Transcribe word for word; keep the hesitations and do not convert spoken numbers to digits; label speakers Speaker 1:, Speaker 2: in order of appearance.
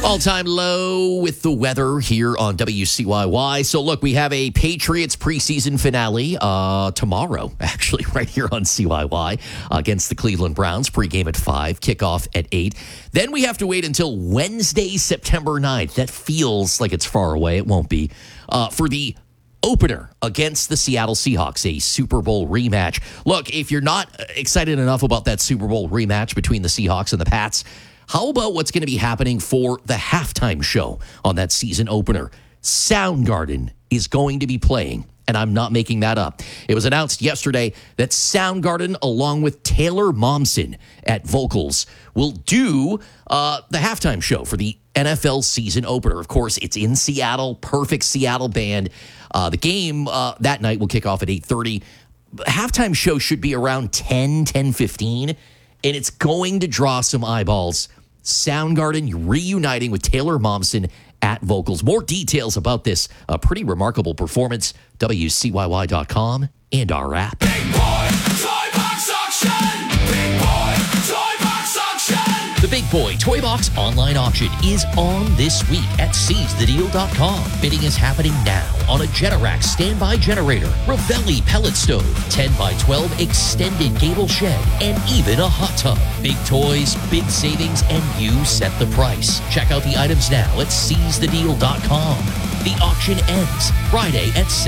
Speaker 1: All-time low with the weather here on W C Y Y. So, look, we have a Patriots preseason finale uh, tomorrow, actually, right here on C Y Y against the Cleveland Browns. Pregame at five, kickoff at eight. Then we have to wait until Wednesday, September ninth. That feels like it's far away. It won't be. Uh, for the opener against the Seattle Seahawks, a Super Bowl rematch. Look, if you're not excited enough about that Super Bowl rematch between the Seahawks and the Pats, how about what's going to be happening for the halftime show on that season opener? Soundgarden is going to be playing, and I'm not making that up. It was announced yesterday that Soundgarden, along with Taylor Momsen at vocals, will do uh, the halftime show for the N F L season opener. Of course, it's in Seattle, perfect Seattle band. Uh, the game uh, that night will kick off at eight thirty. Halftime show should be around ten, ten fifteen, and it's going to draw some eyeballs. Soundgarden reuniting with Taylor Momsen at vocals. More details about this uh, pretty remarkable performance, W C Y Y dot com and our app.
Speaker 2: Big boy toy box auction. Big boy toy box auction.
Speaker 1: The Big Boy Toy Box online auction is on this week at seize the deal dot com. Bidding is happening now on a Generac standby generator, Ravelli pellet stove, ten by twelve extended gable shed, and even a hot tub. Big toys, big savings, and you set the price. Check out the items now at seize the deal dot com. The auction ends Friday at seven.